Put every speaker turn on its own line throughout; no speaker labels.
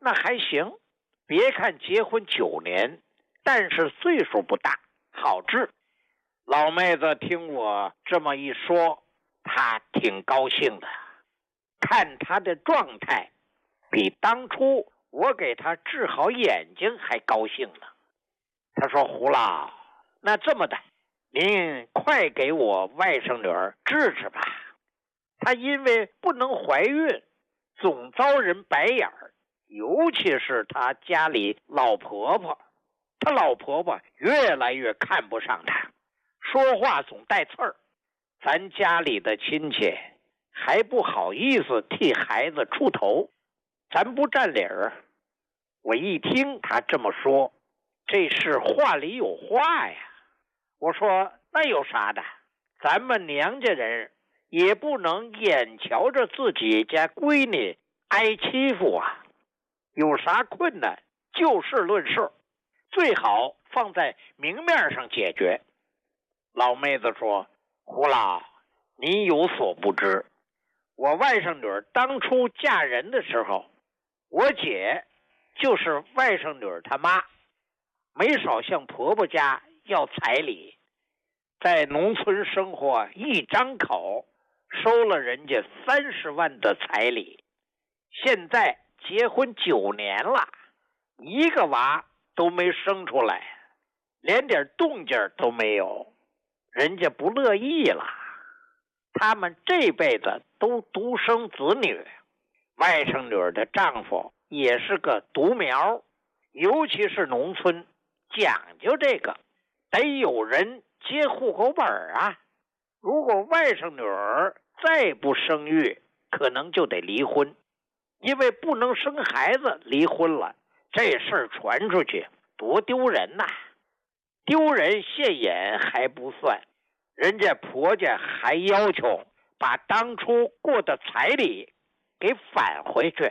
那还行，别看结婚9年，但是岁数不大，好治。老妹子听我这么一说，她挺高兴的，看她的状态，比当初我给她治好眼睛还高兴呢。她说：“胡老，那这么的，您快给我外甥女儿治治吧。她因为不能怀孕，总遭人白眼儿，尤其是她家里老婆婆，她老婆婆越来越看不上她，说话总带刺儿。咱家里的亲戚还不好意思替孩子出头，咱不占理儿。”我一听他这么说，这是话里有话呀。我说那有啥的，咱们娘家人也不能眼瞧着自己家闺女挨欺负啊，有啥困难就事论事，最好放在明面上解决。老妹子说：“胡老，你有所不知，我外甥女当初嫁人的时候，我姐就是外甥女她妈，没少向婆婆家要彩礼，在农村生活一张口收了人家30万的彩礼。现在结婚9年了，一个娃都没生出来，连点动静都没有，人家不乐意了。他们这辈子都独生子女，外甥女的丈夫也是个独苗，尤其是农村讲究这个，得有人接户口本啊。如果外甥女儿再不生育，可能就得离婚，因为不能生孩子离婚了，这事儿传出去多丢人呐！丢人现眼还不算，人家婆家还要求把当初过的彩礼给返回去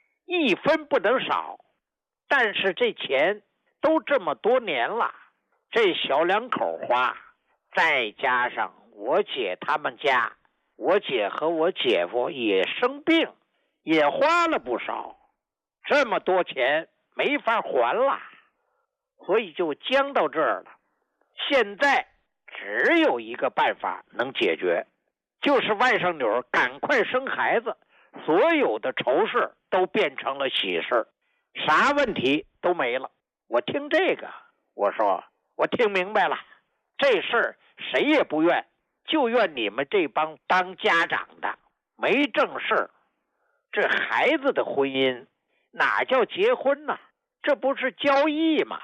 ，1分不能少。但是这钱都这么多年了，这小两口花，再加上我姐他们家，我姐和我姐夫也生病，也花了不少，这么多钱没法还了，所以就僵到这儿了。现在只有一个办法能解决，就是外甥女赶快生孩子，所有的愁事都变成了喜事，啥问题都没了。我听这个，我说我听明白了，这事儿谁也不怨，就怨你们这帮当家长的没正事。这孩子的婚姻哪叫结婚呢？这不是交易吗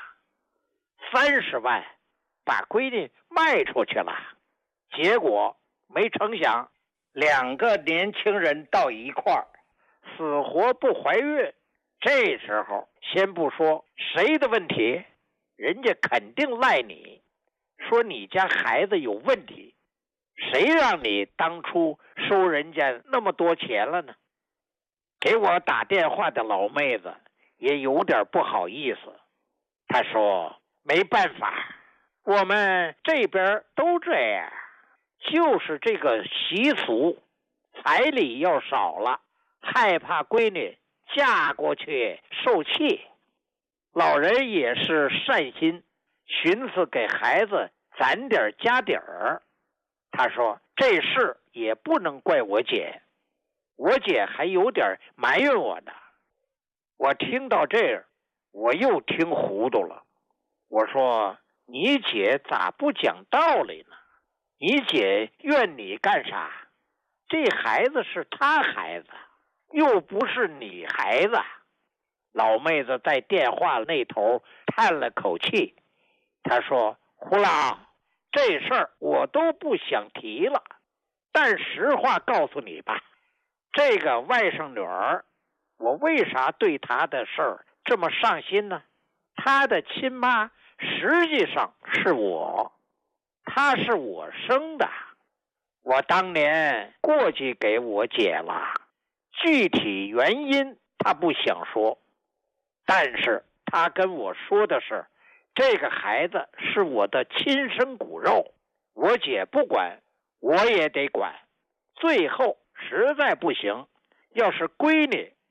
？30万把闺女卖出去了，结果没成想2个年轻人到一块儿，死活不怀孕。这时候先不说谁的问题，人家肯定赖你，说你家孩子有问题，谁让你当初收人家那么多钱了呢？给我打电话的老妹子也有点不好意思，她说没办法，我们这边都这样，就是这个习俗，彩礼要少了，害怕闺女嫁过去受气。老人也是善心，寻思给孩子攒点家底儿。他说这事也不能怪我姐，我姐还有点埋怨我呢。我听到这儿，我又听糊涂了。我说你姐咋不讲道理呢？你姐怨你干啥？这孩子是她孩子，又不是你孩子。老妹子在电话那头叹了口气，她说胡老，这事儿我都不想提了，但实话告诉你吧，这个外甥女儿，我为啥对她的事儿这么上心呢？她的亲妈实际上是我，她是我生的，我当年过继给我姐了，具体原因她不想说，但是她跟我说的是，这个孩子是我的亲生骨肉，我姐不管，我也得管。最后实在不行，要是闺女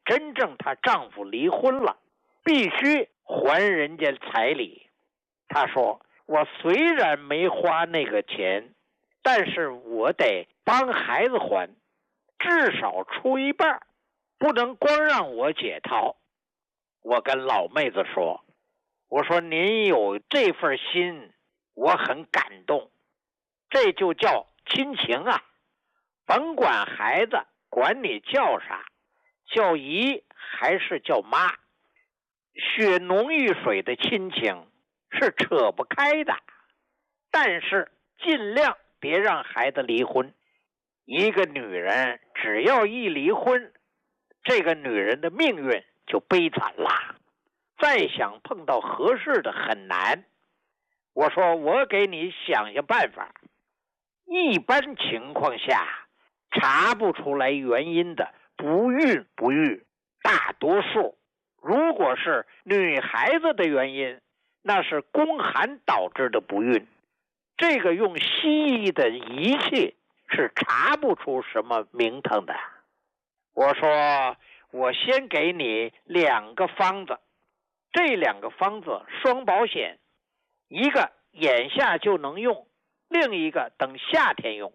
真正她丈夫离婚了，必须还人家彩礼。她说，我虽然没花那个钱，但是我得帮孩子还，至少出一半，不能光让我姐掏。我跟老妹子说，我说您有这份心，我很感动，这就叫亲情啊！甭管孩子管你叫啥，叫姨还是叫妈，血浓于水的亲情是扯不开的。但是尽量别让孩子离婚。一个女人只要一离婚，这个女人的命运就悲惨了，再想碰到合适的很难。我说我给你想想办法。一般情况下查不出来原因的不孕不育，大多数如果是女孩子的原因，那是宫寒导致的不孕，这个用西医的仪器是查不出什么名堂的。我说我先给你2个方子，这2个方子双保险，一个眼下就能用，另一个等夏天用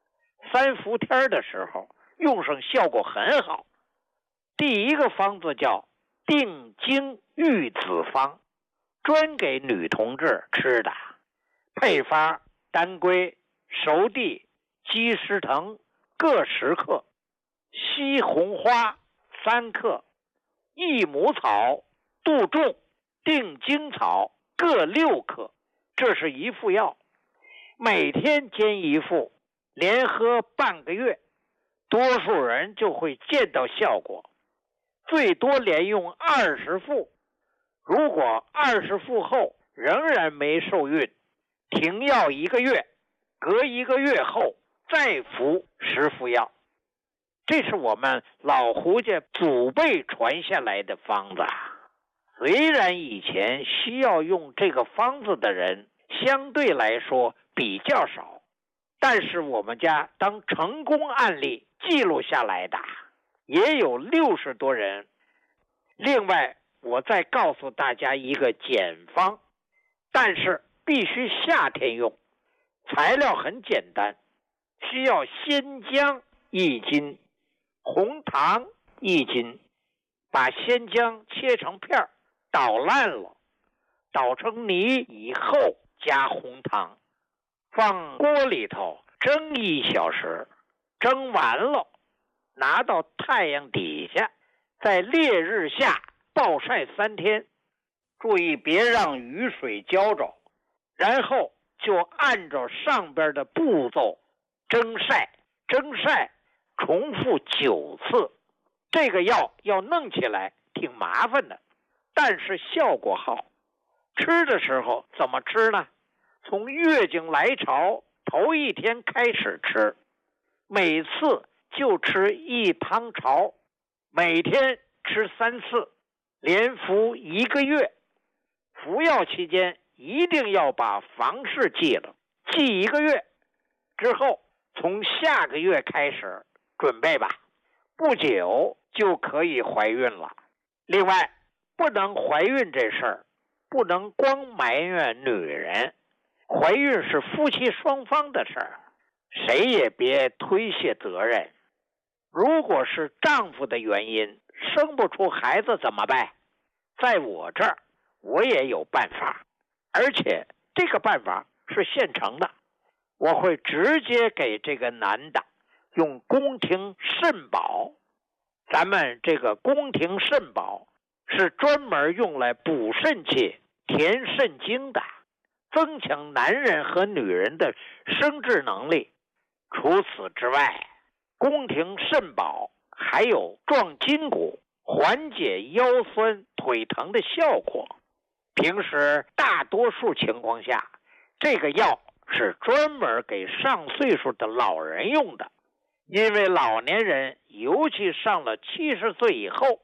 ，3伏天的时候用上效果很好。第一个方子叫定经玉子方，专给女同志吃的，配方当归、熟地、鸡丝藤各10克，西红花3克，益母草、杜仲、定经草各6克，这是一副药，每天煎1副，连喝半个月，多数人就会见到效果。最多连用20副，如果20副后仍然没受孕，停药1个月，隔1个月后再服10副药。这是我们老胡家祖辈传下来的方子。虽然以前需要用这个方子的人相对来说比较少，但是我们家当成功案例记录下来的也有60多人。另外我再告诉大家一个简方，但是必须夏天用，材料很简单，需要鲜姜1斤，红糖1斤，把鲜姜切成片，捣烂了，捣成泥以后加红糖，放锅里头蒸1小时，蒸完了拿到太阳底下，在烈日下暴晒3天，注意别让雨水浇着，然后就按照上边的步骤蒸晒，重复9次。这个药要弄起来挺麻烦的，但是效果好。吃的时候怎么吃呢？从月经来潮头1天开始吃，每次就吃1汤勺，每天吃3次，连服1个月。服药期间一定要把房事记了，记1个月之后，从下个月开始准备吧，不久就可以怀孕了。另外，不能怀孕这事儿，不能光埋怨女人，怀孕是夫妻双方的事儿，谁也别推卸责任。如果是丈夫的原因生不出孩子怎么办？在我这儿我也有办法，而且这个办法是现成的。我会直接给这个男的用宫廷肾宝。咱们这个宫廷肾宝是专门用来补肾气、填肾精的，增强男人和女人的生殖能力。除此之外，宫廷肾宝还有壮筋骨、缓解腰酸腿疼的效果。平时大多数情况下，这个药是专门给上岁数的老人用的，因为老年人尤其上了70岁以后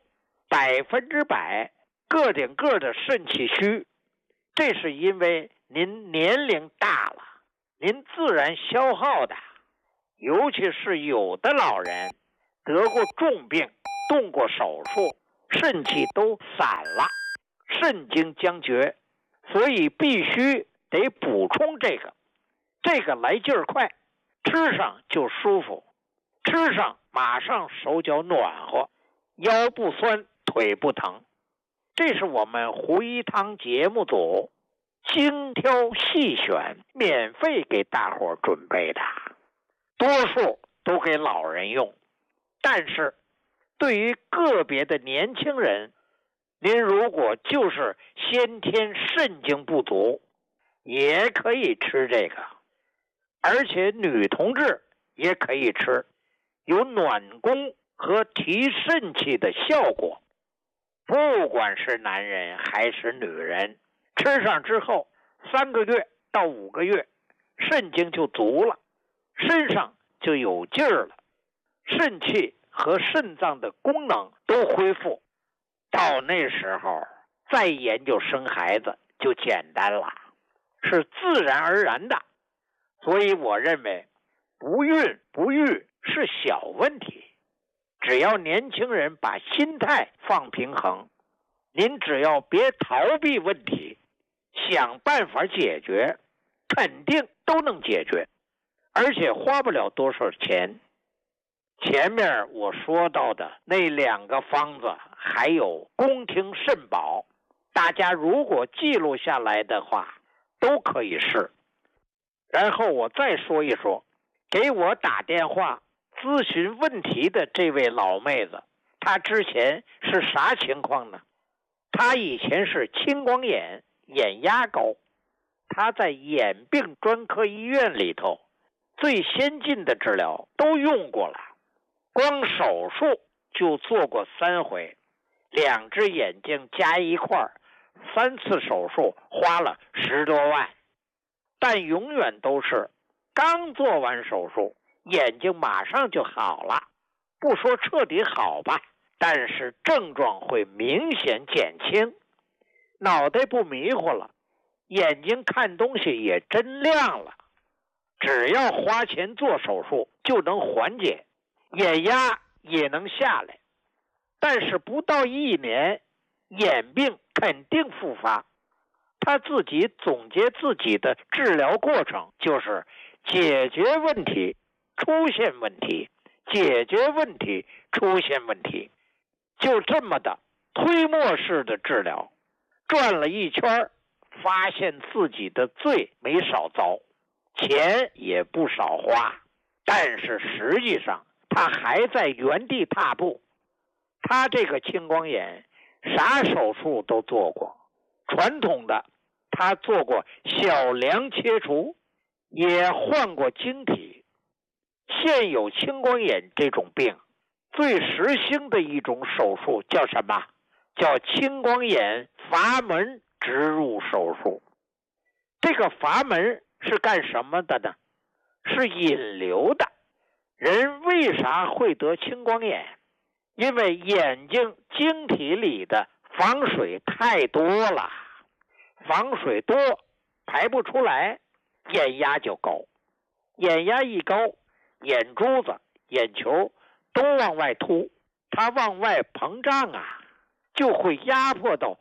，100%个顶个的肾气虚，这是因为您年龄大了，您自然消耗的。尤其是有的老人得过重病， 动过手术，肾气都散了，肾精将绝，所以必须得补充这个来劲儿快，吃上就舒服，吃上马上手脚暖和，腰不酸腿不疼。这是我们胡一汤节目组精挑细选免费给大伙准备的，多数都给老人用，但是对于个别的年轻人，您如果就是先天肾精不足，也可以吃这个，而且女同志也可以吃，有暖宫和提肾气的效果。不管是男人还是女人，吃上之后3个月到5个月，肾精就足了，身上就有劲儿了，肾气和肾脏的功能都恢复。到那时候再研究生孩子就简单了，是自然而然的。所以我认为不孕不育是小问题，只要年轻人把心态放平衡，您只要别逃避问题，想办法解决，肯定都能解决，而且花不了多少钱。前面我说到的那2个方子还有宫廷肾宝，大家如果记录下来的话都可以试。然后我再说一说给我打电话咨询问题的这位老妹子，她之前是啥情况呢？她以前是青光眼，眼压高，她在眼病专科医院里头最先进的治疗都用过了，光手术就做过3回，2只眼睛加一块，3次手术花了10多万，但永远都是刚做完手术，眼睛马上就好了，不说彻底好吧，但是症状会明显减轻，脑袋不迷糊了，眼睛看东西也真亮了。只要花钱做手术就能缓解，眼压也能下来，但是不到1年，眼病肯定复发。他自己总结自己的治疗过程，就是解决问题，出现问题，解决问题，出现问题，就这么的推磨式的治疗，转了一圈，发现自己的罪没少遭，钱也不少花，但是实际上他还在原地踏步。他这个青光眼啥手术都做过，传统的他做过小梁切除，也换过晶体。现有青光眼这种病最时兴的一种手术叫什么？叫青光眼阀门植入手术。这个阀门是干什么的呢？是引流的。人为啥会得青光眼？因为眼睛晶体里的房水太多了，房水多排不出来，眼压就高，眼压一高，眼珠子眼球都往外凸，它往外膨胀啊，就会压迫到